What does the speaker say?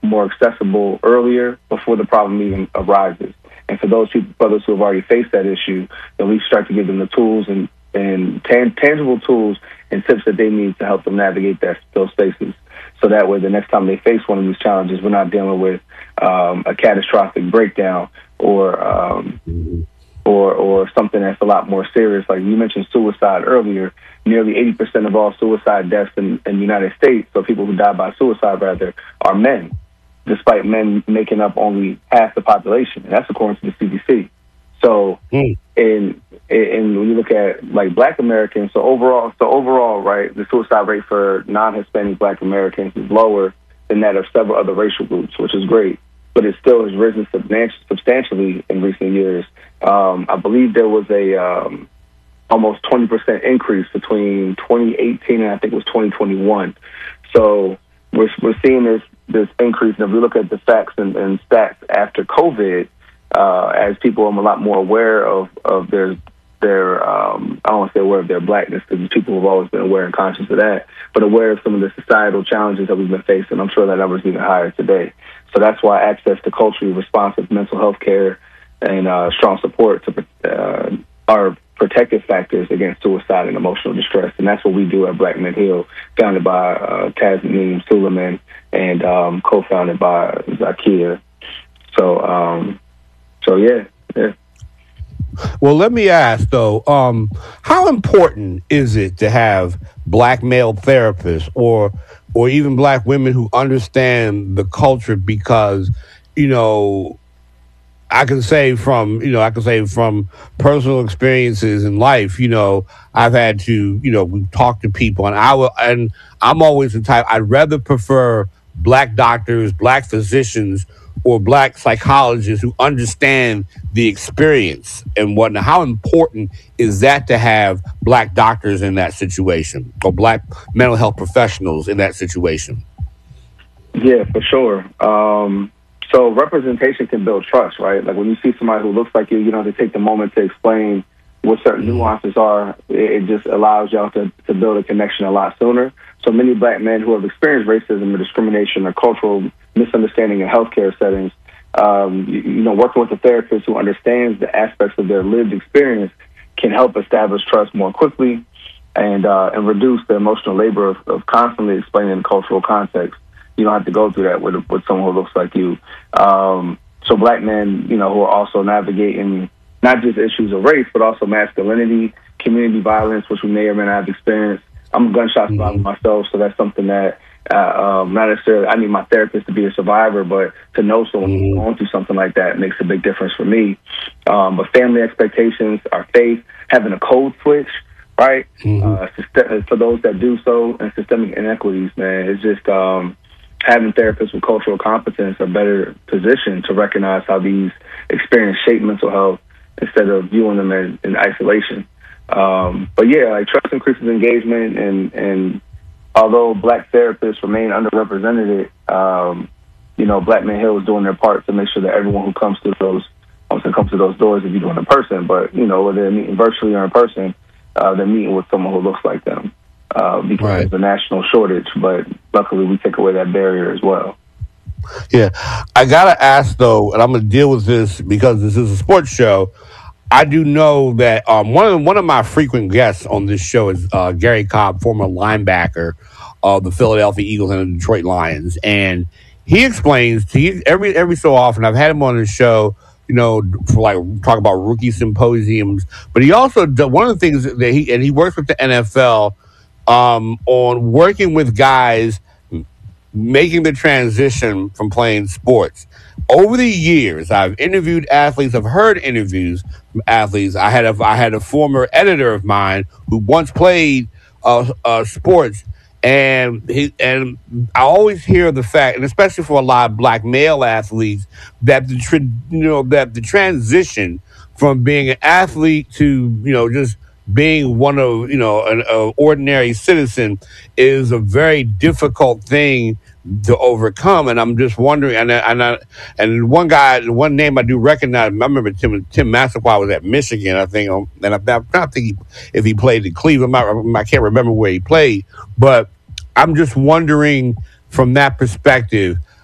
more accessible earlier before the problem even arises. And for those brothers who have already faced that issue, then we start to give them the tools and tangible tools and tips that they need to help them navigate those spaces. So that way, the next time they face one of these challenges, we're not dealing with a catastrophic breakdown or something that's a lot more serious. Like you mentioned suicide earlier, nearly 80% of all suicide deaths in the United States, so people who die by suicide rather, are men, despite men making up only half the population. And that's according to the CDC. So and when you look at like Black Americans, so overall, right, the suicide rate for non-Hispanic Black Americans is lower than that of several other racial groups, which is great, but it still has risen substantially in recent years. I believe there was a almost 20% increase between 2018 and I think it was 2021. So we're seeing this increase. And if we look at the facts and stats after COVID, as people are a lot more aware of their I don't want to say aware of their blackness, because people have always been aware and conscious of that, but aware of some of the societal challenges that we've been facing. I'm sure that number is even higher today. So that's why access to culturally responsive mental health care and strong support are protective factors against suicide and emotional distress. And that's what we do at Black Men Heal, founded by Tasneem Suleiman and co-founded by Zakia. So yeah. Well, let me ask, though, how important is it to have Black male therapists or even Black women who understand the culture? Because, I can say from personal experiences in life, I've had to, talk to people, and I'm always the type, I'd rather prefer Black doctors, Black physicians, or Black psychologists who understand the experience and whatnot. How important is that to have Black doctors in that situation or Black mental health professionals in that situation? Yeah, for sure. So representation can build trust, right? Like when you see somebody who looks like you don't have to take the moment to explain what certain nuances are. It just allows y'all to build a connection a lot sooner. So many Black men who have experienced racism or discrimination or cultural misunderstanding in healthcare settings, working with a therapist who understands the aspects of their lived experience can help establish trust more quickly and reduce the emotional labor of constantly explaining the cultural context. You don't have to go through that with someone who looks like you. So Black men, who are also navigating not just issues of race, but also masculinity, community violence, which we may or may not have experienced. I'm a gunshot survivor myself, so that's something that not necessarily I need my therapist to be a survivor, but to know someone who's going through something like that makes a big difference for me. But family expectations, our faith, having a code switch, right? For those that do so, and systemic inequities, man, it's just having therapists with cultural competence are better positioned to recognize how these experiences shape mental health instead of viewing them in isolation. But yeah, like trust increases engagement, and although Black therapists remain underrepresented, Black Men Heal is doing their part to make sure that everyone who comes to those doors, if you're doing in person, but whether they're meeting virtually or in person, they're meeting with someone who looks like them. Because there's a national shortage, but luckily we take away that barrier as well. Yeah, I gotta ask though, and I'm gonna deal with this because this is a sports show. I do know that one of my frequent guests on this show is Gary Cobb, former linebacker of the Philadelphia Eagles and the Detroit Lions, and he explains every so often. I've had him on the show, for like talk about rookie symposiums, but he also one of the things that he works with the NFL on working with guys making the transition from playing sports. Over the years, I've interviewed athletes. I've heard interviews from athletes. I had a former editor of mine who once played sports, and I always hear the fact, and especially for a lot of Black male athletes, that the transition from being an athlete to just being one of an ordinary citizen is a very difficult thing to overcome. And I'm just wondering, and one name I do recognize, I remember Tim Massaquoi was at Michigan, I think, and I'm not thinking if he played in Cleveland. I can't remember where he played, but I'm just wondering from that perspective,